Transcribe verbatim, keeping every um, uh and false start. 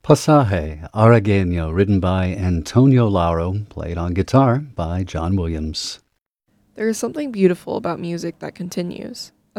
Pasaje Aragueño, written by Antonio Lauro, played on guitar by John Williams. There is something beautiful about music that continues.